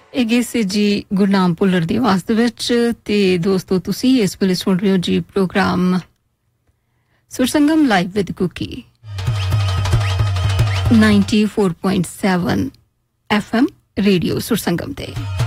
ਇਹ ਸੀ ਜੀ ਗੁਰਨਾਮ ਭੁੱਲਰ ਦੀ ਆਵਾਜ਼ ਦੇ ਵਿੱਚ ਤੇ ਦੋਸਤੋ ਤੁਸੀਂ ਇਸ ਵੇਲੇ ਸੁਣ ਰਹੇ ਹੋ ਜੀ programme ਸੁਰਸੰਗਮ live with Kuki 94.7 FM radio ਸੁਰਸੰਗਮ ਤੇ